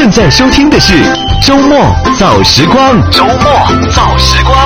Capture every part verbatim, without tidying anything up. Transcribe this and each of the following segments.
正在收听的是周末早时光，周末早时光。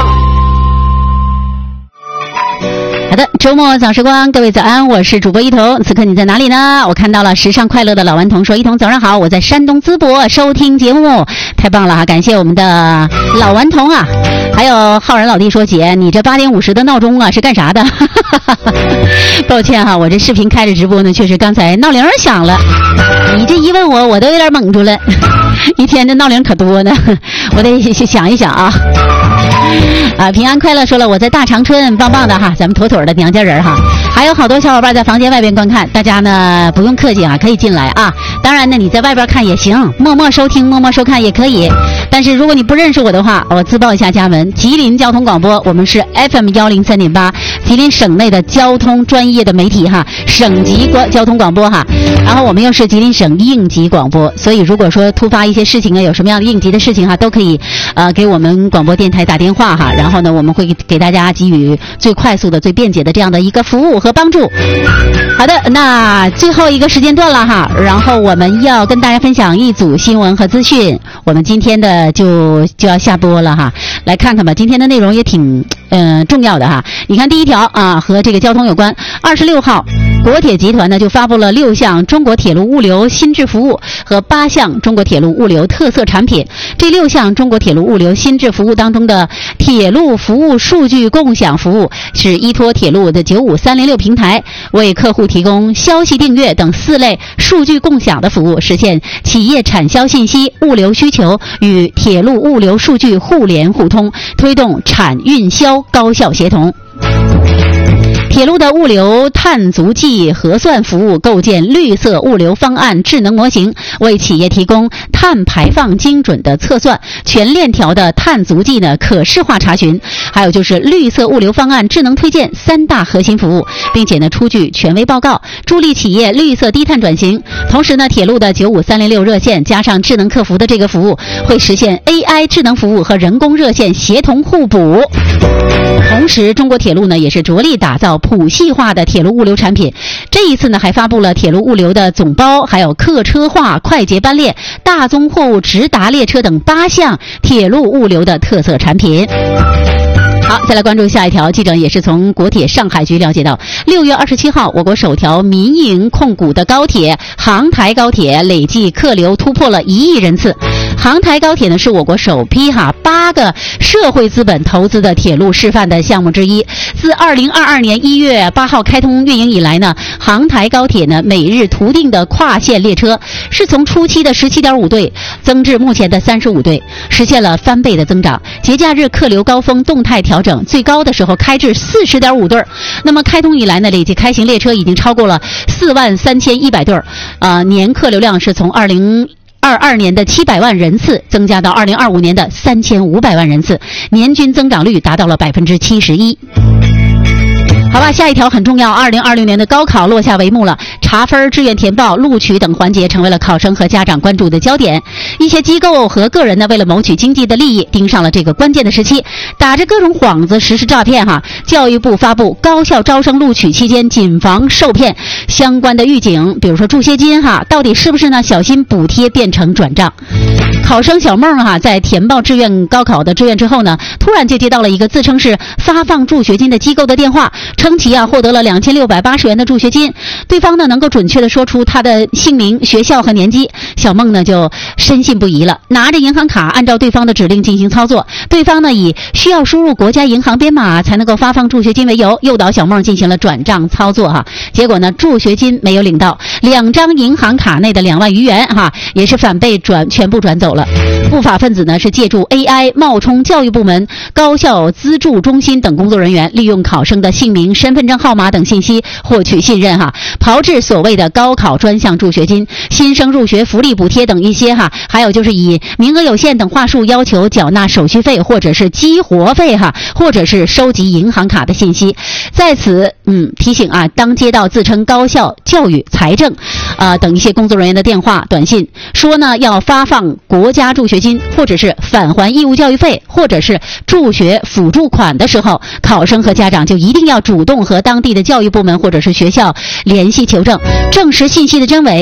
好的，周末早时光，各位早安，我是主播一彤。此刻你在哪里呢？我看到了时尚快乐的老顽童说，一彤早上好，我在山东淄博收听节目，太棒了哈！感谢我们的老顽童啊。还有浩然老弟说，姐你这八点五十的闹钟啊是干啥的？抱歉哈，我这视频开着直播呢，确实刚才闹铃响了。你这一问我，我都有点懵住了。一天这闹铃可多呢，我得想一想啊。啊，平安快乐说了，我在大长春，棒棒的哈，咱们妥妥的娘家人哈。还有好多小伙伴在房间外边观看，大家呢不用客气啊，可以进来啊。当然呢，你在外边看也行，默默收听、默默收看也可以。但是如果你不认识我的话，我自报一下家门：吉林交通广播，我们是 F M 幺零三点八，吉林省内的交通专业的媒体哈，省级广交通广播哈。然后我们又是吉林省应急广播，所以如果说突发一些事情啊，有什么样的应急的事情哈，都可以呃给我们广播电台打电话哈。然后呢，我们会给大家给予最快速的、最便捷的这样的一个服务和帮助。好的，那最后一个时间段了哈，然后我们要跟大家分享一组新闻和资讯。我们今天的就就要下播了哈，来看看吧，今天的内容也挺嗯、呃、重要的哈。你看第一条啊，和这个交通有关。二十六号，国铁集团呢就发布了六项中国铁路物流新制服务和八项中国铁路物流特色产品。这六项中国铁路物流新制服务当中的铁路服务数据共享服务是依托铁路的九五三零六平台，为客户提供消息订阅等四类数据共享的服务，实现企业产销信息、物流需求与铁路物流数据互联互通，推动产运销高效协同。铁路的物流碳足迹核算服务构建绿色物流方案智能模型，为企业提供碳排放精准的测算、全链条的碳足迹的可视化查询，还有就是绿色物流方案智能推荐三大核心服务，并且呢出具权威报告，助力企业绿色低碳转型。同时呢，铁路的九五三零六热线加上智能客服的这个服务，会实现 A I 智能服务和人工热线协同互补。同时，中国铁路呢也是着力打造普系化的铁路物流产品。这一次呢，还发布了铁路物流的总包，还有客车化、快捷班列、大宗货物直达列车等八项铁路物流的特色产品。好，再来关注下一条。记者也是从国铁上海局了解到，六月二十七号，我国首条民营控股的高铁杭台高铁累计客流突破了一亿人次。杭台高铁呢是我国首批哈八个社会资本投资的铁路示范的项目之一。自二零二二年一月八号开通运营以来呢，杭台高铁呢每日图定的跨线列车是从初期的十七点五对增至目前的三十五对，实现了翻倍的增长。节假日客流高峰动态调整，最高的时候开至四十点五对。那么开通以来呢，累计开行列车已经超过了四万三千一百对，呃，年客流量是从二零二二年的七百万人次增加到二零二五年的三千五百万人次，年均增长率达到了百分之七十一。好吧，下一条很重要。二零二零年的高考落下帷幕了，查分、志愿填报、录取等环节成为了考生和家长关注的焦点。一些机构和个人呢，为了谋取经济的利益，盯上了这个关键的时期，打着各种幌子实施诈骗哈。教育部发布高校招生录取期间谨防受骗相关的预警，比如说助学金哈，到底是不是呢？小心补贴变成转账。考生小梦哈，在填报志愿高考的志愿之后呢，突然就接到了一个自称是发放助学金的机构的电话，称其啊获得了两千六百八十元的助学金。对方呢能够准确的说出他的姓名、学校和年纪，小梦呢就深信不疑了，拿着银行卡按照对方的指令进行操作。对方呢以需要输入国家银行编码才能够发放助学金为由，诱导小梦进行了转账操作哈。结果呢助学金没有领到，两张银行卡内的两万余元哈也是反被转全部转走了。不法分子呢是借助 A I 冒充教育部门、高校资助中心等工作人员，利用考生的姓名、身份证号码等信息获取信任哈，炮制所谓的高考专项助学金、新生入学福利补贴等一些哈，还有就是以名额有限等话术要求缴纳手续费或者是激活费哈，或者是收集银行卡的信息。在此嗯提醒啊，当接到自称高校、教育、财政啊、呃、等一些工作人员的电话、短信，说呢要发放国家助学金，或者是返还义务教育费，或者是助学辅助款的时候，考生和家长就一定要主动和当地的教育部门或者是学校联系求证，证实信息的真伪。